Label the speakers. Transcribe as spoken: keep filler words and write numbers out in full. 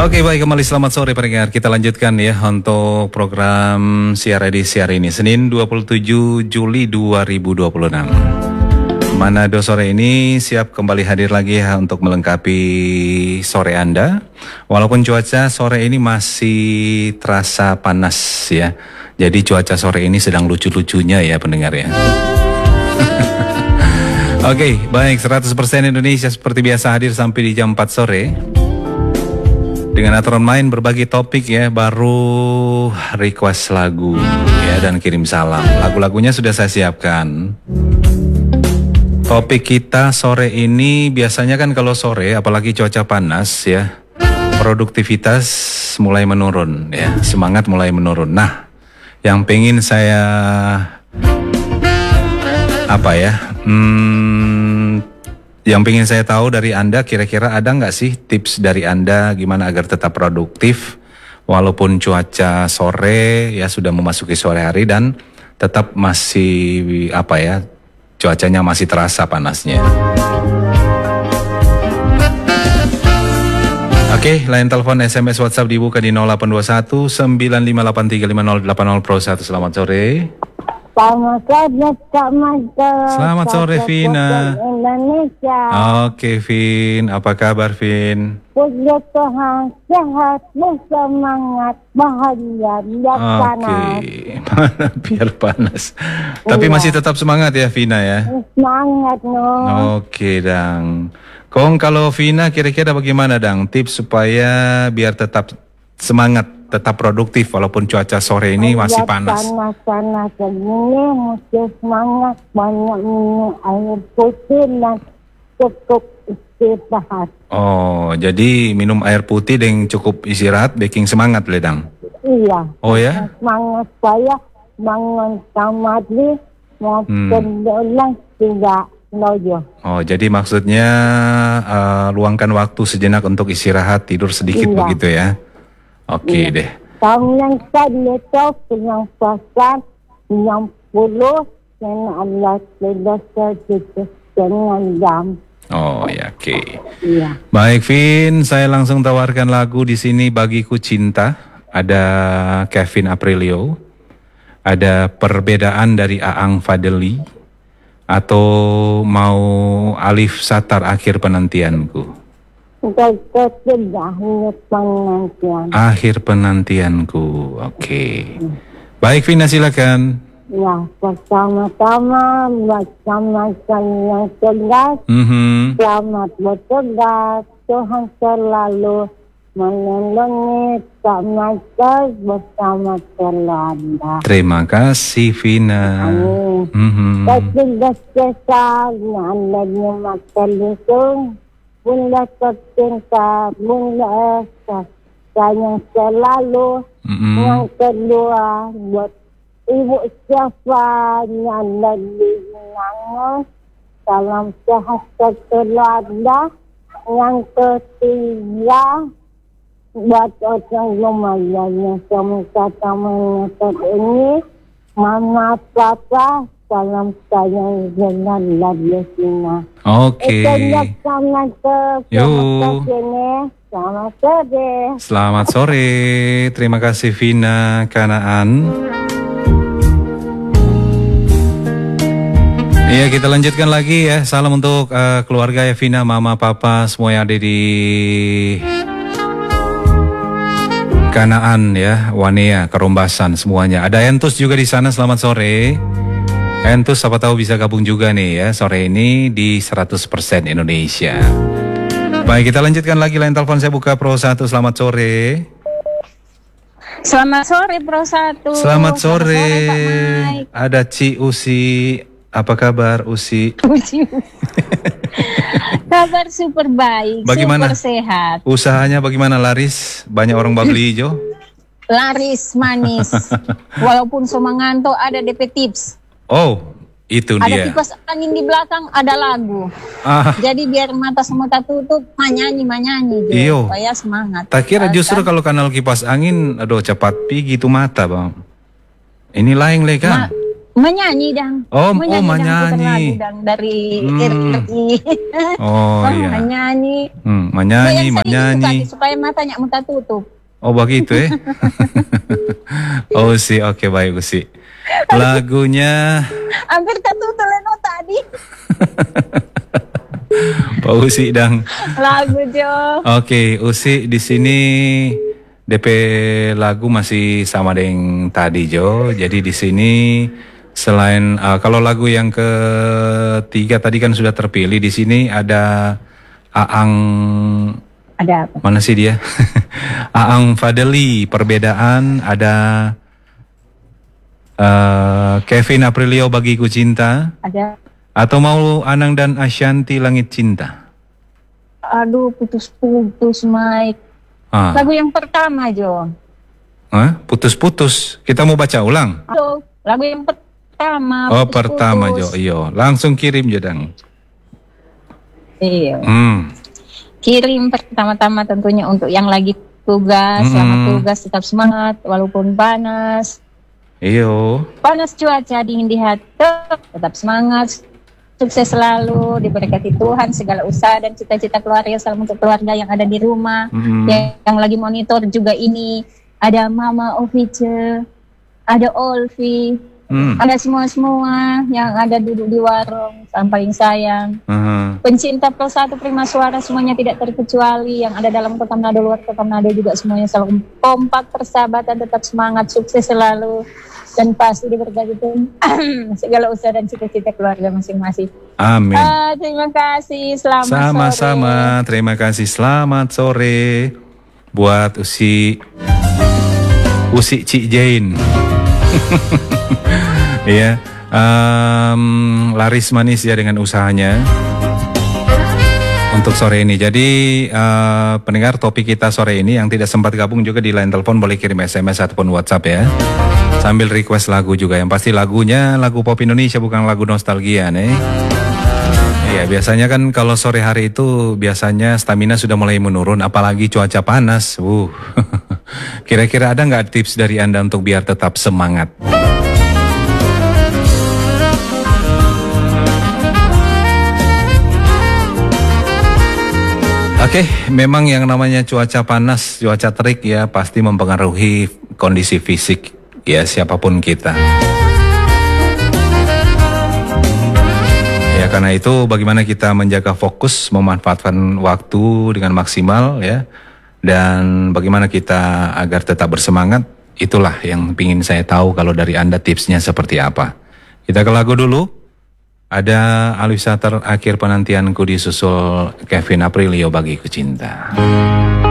Speaker 1: Oke, baik, kembali selamat sore pendengar. Kita lanjutkan ya untuk program siar edisi hari ini, Senin dua puluh tujuh Juli dua ribu dua puluh enam. Manado sore ini siap kembali hadir lagi ya untuk melengkapi sore Anda. Walaupun cuaca sore ini masih terasa panas ya. Jadi cuaca sore ini sedang lucu-lucunya ya pendengar ya. Oke, baik, seratus persen Indonesia seperti biasa hadir sampai di jam empat sore. Dengan aturan main berbagi topik ya, baru request lagu ya dan kirim salam. Lagu-lagunya sudah saya siapkan. Topik kita sore ini biasanya kan kalau sore apalagi cuaca panas ya, produktivitas mulai menurun ya, semangat mulai menurun. Nah, yang pengen saya apa ya? Hmm, Yang pengen saya tahu dari Anda, kira-kira ada nggak sih tips dari Anda gimana agar tetap produktif walaupun cuaca sore ya sudah memasuki sore hari dan tetap masih apa ya, cuacanya masih terasa panasnya. Oke, line telepon, S M S, WhatsApp dibuka di nol delapan dua satu sembilan lima delapan tiga lima nol delapan nol Pro satu. Selamat sore.
Speaker 2: Selamat sore, Kak Mada.
Speaker 1: Selamat sore, Vina.
Speaker 2: Indonesia.
Speaker 1: Oke, Vin. Apa kabar, Vin?
Speaker 2: Puji Tuhan, sehat, bersemangat, bahagia, biar panas.
Speaker 1: Oke, mana biar panas. Tapi
Speaker 2: Iya.
Speaker 1: masih tetap semangat ya, Vina ya?
Speaker 2: Semangat, no.
Speaker 1: Oke, Dang. Kong, kalau Vina kira-kira bagaimana, Dang? Tips supaya biar tetap semangat, tetap produktif walaupun cuaca sore ini masih panas.
Speaker 2: Panas-panas begini, mesti semangat, banyak minum air putih dan cukup istirahat.
Speaker 1: Oh, jadi minum air putih dan cukup istirahat, bikin semangat, le, Dang?
Speaker 2: Iya.
Speaker 1: Oh ya?
Speaker 2: Semangat saya bangun kamari, mau
Speaker 1: Hmm.
Speaker 2: berdoa tidak loyo.
Speaker 1: Oh, jadi maksudnya uh, luangkan waktu sejenak untuk istirahat, tidur sedikit
Speaker 2: Iya.
Speaker 1: begitu ya? Oke deh.
Speaker 2: Tahun yang tadi itu yang pasar yang puluh dan Allah sudah sejuta dengan jam.
Speaker 1: Oh ya, oke.
Speaker 2: Iya.
Speaker 1: Baik, Vin, saya langsung tawarkan lagu di sini, Bagiku Cinta. Ada Kevin Aprilio, ada Perbedaan dari Aang Fadeli, atau mau Alif Satar, Akhir Penantianku.
Speaker 2: Kita sudah ingat penantian.
Speaker 1: Akhir Penantianku, oke. Baik, Vina, silakan.
Speaker 2: Ya, bersama-sama bersama yang tegas.
Speaker 1: Mhm.
Speaker 2: Selamat bertugas. Tuhan selalu melindungi Kak Mada bersama keluarga.
Speaker 1: Terima kasih, Vina.
Speaker 2: Amin.
Speaker 1: Mhm.
Speaker 2: Ketugas besar yang ada di mata lisung. Bunda tercinta, Bunda Esa, sayang selalu.
Speaker 1: Mhm.
Speaker 2: Yang kedua, buat Ibu siapa yang ada di Nangus, salam sehat keluarga. Yang ketiga, buat orang lumayan yang sama-sama menonton ini, Mama, Papa, salam sayang dengan Ladesina.
Speaker 1: Oke.
Speaker 2: Sama ke
Speaker 1: Yo.
Speaker 2: sini. Selamat sore.
Speaker 1: Selamat sore. Terima kasih, Vina Kanaan. Iya, kita lanjutkan lagi ya. Salam untuk uh, keluarga ya, Vina, Mama, Papa, semua yang ada di Kanaan ya, Wanea, Kerombasan semuanya. Ada Entus juga di sana. Selamat sore. Entus, siapa tahu bisa gabung juga nih ya sore ini di seratus persen Indonesia. Baik, kita lanjutkan lagi, line telepon saya buka Pro satu. Selamat sore.
Speaker 3: Selamat sore Pro satu.
Speaker 1: Selamat sore.
Speaker 3: Selamat sore Pak Mike.
Speaker 1: Ada Ci Usi. Apa kabar, Usi?
Speaker 3: Uci. Kabar super baik,
Speaker 1: Bagaimana?
Speaker 3: super sehat.
Speaker 1: Usahanya bagaimana, laris? Banyak orang beli hijau?
Speaker 3: Laris manis. Walaupun semanganto ada D P tips.
Speaker 1: Oh, itu
Speaker 3: Ada
Speaker 1: dia.
Speaker 3: kipas angin di belakang, ada lagu.
Speaker 1: Ah,
Speaker 3: Jadi biar mata semua tertutup, manyanyi manyanyi gitu.
Speaker 1: Iyo.
Speaker 3: Supaya semangat.
Speaker 1: tak kira
Speaker 3: Kan?
Speaker 1: justru kalau kanal kipas angin, aduh cepat pergi itu mata, Bang. Ini lain le kan?
Speaker 3: Ma- Menyanyi dang.
Speaker 1: Oh,
Speaker 3: menyanyi
Speaker 1: oh menyanyi.
Speaker 3: Dang, lagu dang dari
Speaker 1: Hmm.
Speaker 3: R R I.
Speaker 1: Oh, iya.
Speaker 3: Menyanyi.
Speaker 1: Hmm, menyanyi,
Speaker 3: Yang saya
Speaker 1: menyanyi.
Speaker 3: suka, supaya matanya muka tutup.
Speaker 1: Oh begitu ya. Oh sih, oke baik Usi. Lagunya
Speaker 3: Hampir ketutup Leno tadi.
Speaker 1: Pak Usi dang.
Speaker 3: Lagu Jo.
Speaker 1: Oke, Usi di sini D P lagu masih sama dengan tadi Jo. Jadi di sini selain uh, kalau lagu yang ketiga tadi kan sudah terpilih, di sini ada Aang,
Speaker 3: Ada apa?
Speaker 1: mana sih dia? Aang Fadeli, Perbedaan, ada uh, Kevin Aprilio, Bagiku Cinta,
Speaker 3: Ada.
Speaker 1: atau mau Anang dan Ashanti, Langit Cinta.
Speaker 3: Aduh, putus-putus, Mike.
Speaker 1: Ah.
Speaker 3: Lagu yang pertama, Jo.
Speaker 1: Hah? Putus-putus. Kita mau baca ulang.
Speaker 3: Aduh, lagu yang pertama.
Speaker 1: Oh,
Speaker 3: putus-putus.
Speaker 1: pertama Jo. Iyo, langsung kirim Jodang.
Speaker 3: Iya.
Speaker 1: Hmm.
Speaker 3: Kirim pertama-tama tentunya untuk yang lagi tugas,
Speaker 1: Mm-mm.
Speaker 3: selamat tugas, tetap semangat walaupun panas.
Speaker 1: Iyo.
Speaker 3: Panas cuaca, dingin di hati, tetap semangat. Sukses selalu, diberkati Tuhan, segala usaha dan cita-cita keluarga, salam untuk keluarga yang ada di rumah,
Speaker 1: Mm-mm.
Speaker 3: yang, yang lagi monitor juga ini. Ada Mama Ovice, ada Olvi,
Speaker 1: Hmm.
Speaker 3: ada semua-semua yang ada duduk di warung, yang paling sayang.
Speaker 1: Uh-huh.
Speaker 3: Pencinta Pro satu Prima Suara semuanya tidak terkecuali, yang ada dalam kota Manado, luar kota Manado juga semuanya selalu kompak, persahabatan, tetap semangat, sukses selalu, dan pasti diberkati Tuhan segala usaha dan cita-cita keluarga masing-masing.
Speaker 1: Amin.
Speaker 3: Ah, terima kasih, selamat
Speaker 1: Sama-sama.
Speaker 3: sore.
Speaker 1: Terima kasih. Selamat sore buat Usi Usi Cik Jain. Iya, um, laris manis ya dengan usahanya untuk sore ini. Jadi uh, pendengar, topik kita sore ini yang tidak sempat gabung juga di line telepon boleh kirim S M S ataupun WhatsApp ya. Sambil request lagu juga. Yang pasti lagunya lagu pop Indonesia, bukan lagu nostalgia nih. Iya, biasanya kan kalau sore hari itu biasanya stamina sudah mulai menurun, apalagi cuaca panas. Uh. Kira-kira ada nggak tips dari Anda untuk biar tetap semangat? Oke, memang yang namanya cuaca panas, cuaca terik ya pasti mempengaruhi kondisi fisik ya siapapun kita. Ya karena itu bagaimana kita menjaga fokus, memanfaatkan waktu dengan maksimal ya, dan bagaimana kita agar tetap bersemangat, itulah yang ingin saya tahu kalau dari Anda tipsnya seperti apa. Kita ke lagu dulu. Ada Alisa Terakhir Penantianku disusul Kevin Aprilio, Bagiku Cinta.